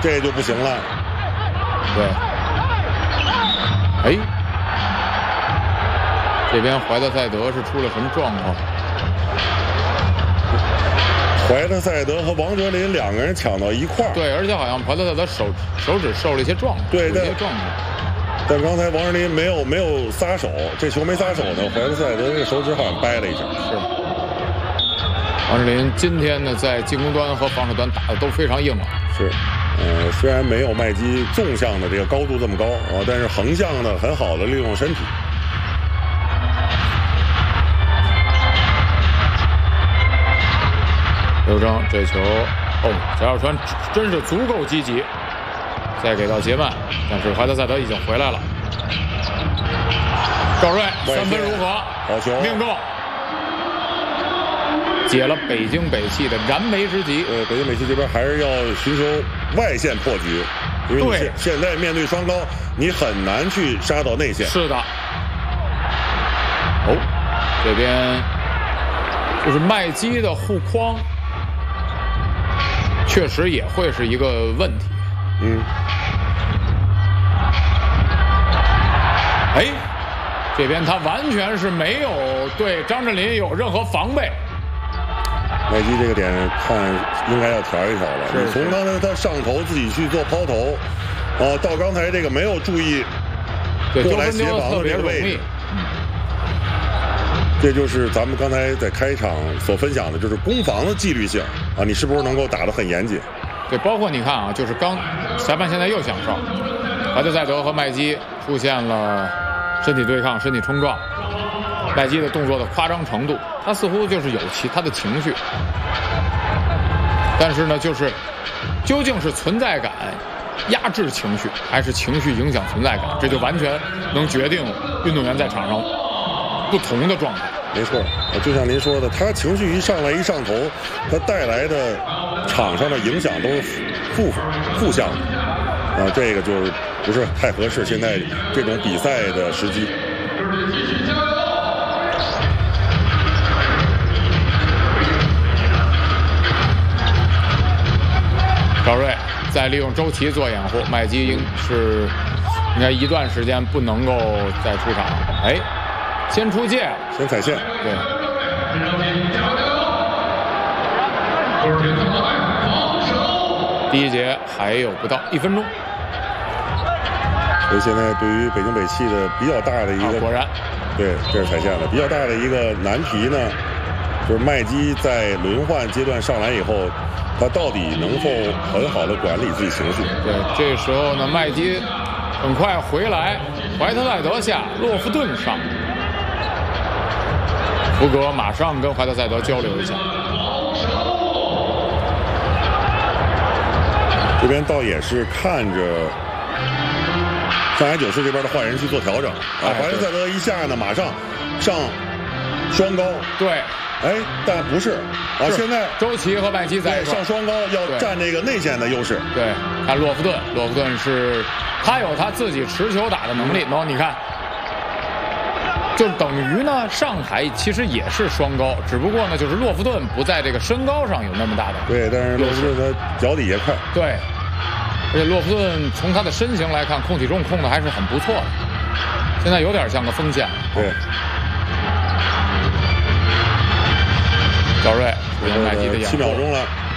这就不行了。 对，哎，这边怀特塞德是出了什么状况？ 怀特塞德和王哲林两个人抢到一块儿。 对，而且好像怀特塞德手指受了一些撞， 对， 有一些撞击。 但刚才王哲林没有撒手，这球没撒手呢，怀特塞德这个手指好像掰了一下。 是。王哲林今天呢，在进攻端和防守端打的都非常硬朗。 是，虽然没有麦基纵向的这个高度这么高啊，但是横向呢很好的利用身体。 刘铮这球，贾小川真是足够积极。再给到杰曼，但是怀特塞德已经回来了。赵睿3分如何？ 好球， 命中。解了北京北汽的燃眉之急。 北京北汽这边还是要寻求外线破局，因为你现在面对双高，你很难去杀到内线。 是的。这边就是麦基的护框，确实也会是一个问题。这边他完全是没有对张镇麟有任何防备。 麦基这个点看应该要调一调了。你从刚才他上头自己去做抛投，到刚才这个没有注意过来协防的这个位置，这就是咱们刚才在开场所分享的，就是攻防的纪律性啊，你是不是能够打得很严谨？ 对，包括你看啊，就是裁判现在又响哨，怀特塞德和麦基出现了身体对抗、身体冲撞，麦基的动作的夸张程度，他似乎就是有他的情绪，但是呢，就是究竟是存在感压制情绪，还是情绪影响存在感，这就完全能决定运动员在场上不同的状态。 没错，就像您说的，他情绪一上来一上头，他带来的场上的影响都是负向的，这个就是不是太合适现在这种比赛的时机。 赵睿再利用周琦做掩护，麦基应该一段时间不能够再出场。先出界， 先踩线。 对。第一节还有不到1分钟， 所以现在对于北京北汽的比较大的一个， 果然， 对，这是踩线了。比较大的一个难题呢，就是麦基在轮换阶段上来以后，他到底能否很好的管理自己情绪？ 对，这时候呢，麦基很快回来，怀特塞德下，洛夫顿上。福格马上跟怀特塞德交流一下， 这边倒也是看着上海九世这边的换人去做调整怀特塞德一下呢，马上上双高， 对， 但不是现在周琦和麦基在上双高要占这个内线的优势。 对，看洛夫顿是他有他自己持球打的能力，你看。就等于呢，上海其实也是双高，只不过呢，就是洛夫顿不在这个身高上有那么大的。 对，但是洛夫顿他脚底也快。 对，而且洛夫顿从他的身形来看，控体重控的还是很不错的。现在有点像个锋线。 对。 赵睿出现麦基的掩护。7 秒钟了，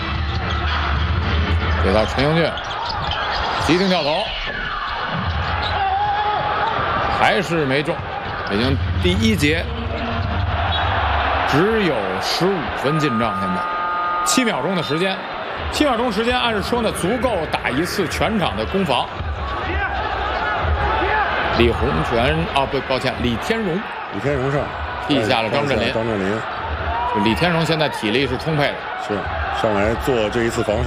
给到陈英俊，急停跳投，还是没中。北京第一节只有15分进账，现在7秒钟的时间，7秒钟时间，按说呢足够打一次全场的攻防。李洪权抱歉，李天荣上替下了张镇麟。李天荣现在体力是充沛的， 是上来做这一次防守。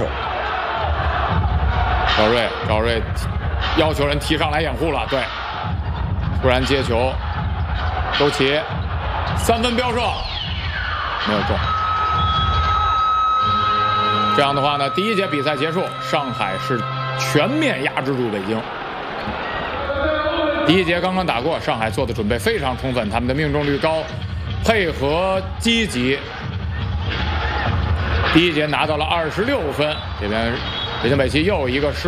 赵睿要求人提上来掩护了，对，突然接球。周琦3分飙射没有中，这样的话呢，第一节比赛结束，上海是全面压制住北京。第一节刚刚打过，上海做的准备非常充分，他们的命中率高，配合积极。第一节拿到了26分，这边北京北汽又一个失误。